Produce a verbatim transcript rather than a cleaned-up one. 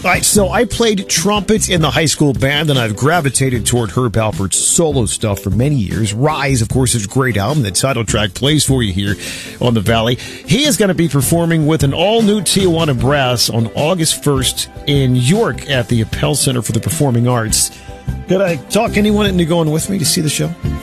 All right, so I played trumpet in the high school band, and I've gravitated toward Herb Alpert's solo stuff for many years. Rise, of course, is a great album. The title track plays for you here on the Valley. He is going to be performing with an all-new Tijuana Brass on August first in York at the Appel Center for the Performing Arts. Could I talk anyone into going with me to see the show?